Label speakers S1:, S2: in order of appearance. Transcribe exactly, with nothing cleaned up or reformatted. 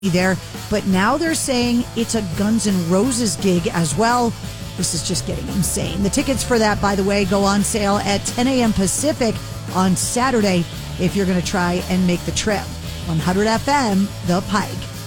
S1: there, but now they're saying it's a Guns N' Roses gig as well. This is just getting insane. The tickets for that, by the way, go on sale at ten a.m. Pacific on Saturday if you're going to try and make the trip. one hundred F M, The Pike.